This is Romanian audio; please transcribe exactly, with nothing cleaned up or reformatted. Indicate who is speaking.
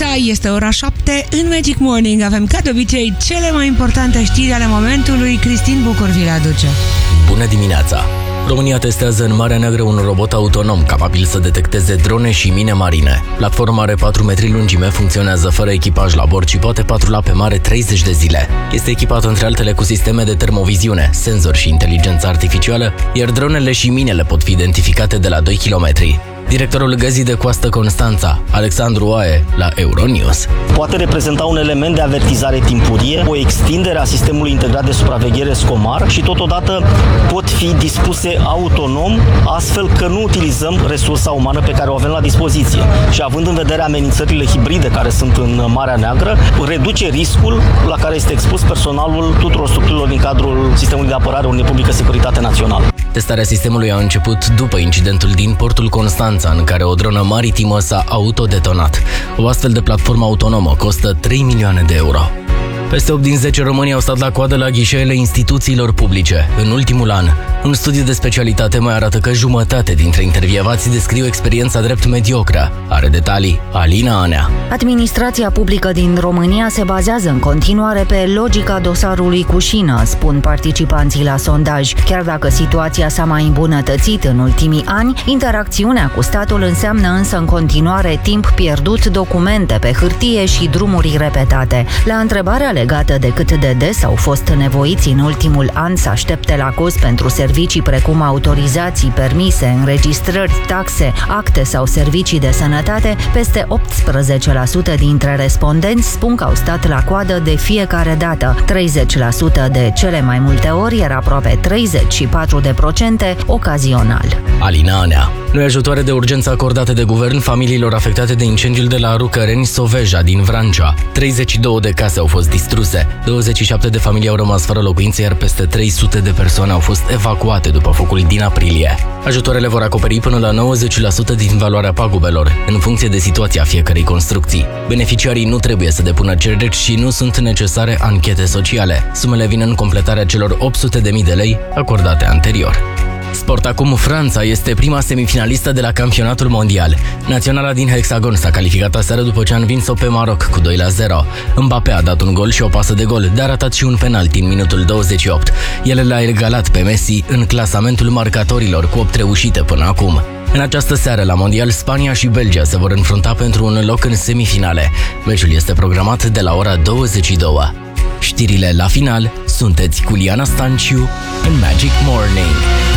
Speaker 1: este ora șapte. În Magic Morning avem, ca de obicei, cele mai importante știri ale momentului. Cristin Bucur vi le aduce.
Speaker 2: Bună dimineața! România testează în Marea Neagră un robot autonom capabil să detecteze drone și mine marine. Platforma are patru metri lungime, funcționează fără echipaj la bord și poate patrula pe mare treizeci de zile. Este echipat între altele cu sisteme de termoviziune, senzori și inteligență artificială, iar dronele și minele pot fi identificate de la doi kilometri. Directorul Găzii de Coastă Constanța, Alexandru Oaie, la Euronews.
Speaker 3: Poate reprezenta un element de avertizare timpurie, o extindere a sistemului integrat de supraveghere SCOMAR și totodată pot fi dispuse autonom, astfel că nu utilizăm resursa umană pe care o avem la dispoziție. Și având în vedere amenințările hibride care sunt în Marea Neagră, reduce riscul la care este expus personalul tuturor structurilor din cadrul sistemului de apărare Uniunii Publică Securitate Națională.
Speaker 2: Testarea sistemului a început după incidentul din portul Constanța, în care o dronă maritimă s-a autodetonat. O astfel de platformă autonomă costă trei milioane de euro. Peste opt din zece români au stat la coadă la ghișeele instituțiilor publice în ultimul an. Un studiu de specialitate mai arată că jumătate dintre intervievați descriu experiența drept mediocră. Are detalii Alina Anea.
Speaker 4: Administrația publică din România se bazează în continuare pe logica dosarului Cușină, spun participanții la sondaj. Chiar dacă situația s-a mai îmbunătățit în ultimii ani, interacțiunea cu statul înseamnă însă în continuare timp pierdut, documente pe hârtie și drumuri repetate. La întrebarea legată de cât de des au fost nevoiți în ultimul an să aștepte la cost pentru servicii precum autorizații, permise, înregistrări, taxe, acte sau servicii de sănătate, peste optsprezece la sută dintre respondenți spun că au stat la coadă de fiecare dată, treizeci la sută de cele mai multe ori, iar aproape treizeci și patru la sută ocazional.
Speaker 2: Alina Anea. Noi ajutoare de urgență acordate de guvern familiilor afectate de incendiul de la Rucăreni, Soveja, din Vrancea. treizeci și două de case au fost distruse, douăzeci și șapte de familii au rămas fără locuințe, iar peste trei sute de persoane au fost evacuate după focul din aprilie. Ajutoarele vor acoperi până la nouăzeci la sută din valoarea pagubelor, în funcție de situația fiecărei construcții. Beneficiarii nu trebuie să depună cereri și nu sunt necesare anchete sociale. Sumele vin în completarea celor opt sute de mii de lei acordate anterior. Sport acum, Franța este prima semifinalistă de la campionatul mondial. Naționala din hexagon s-a calificat aseară după ce a învins-o pe Maroc cu doi la zero. Mbappé a dat un gol și o pasă de gol, dar a ratat și un penalti în minutul douăzeci și opt. El l-a egalat pe Messi în clasamentul marcatorilor cu opt reușite până acum. În această seară la mondial, Spania și Belgia se vor înfrunta pentru un loc în semifinale. Meciul este programat de la ora douăzeci și două. Știrile la final, sunteți cu Liana Stanciu în Magic Morning.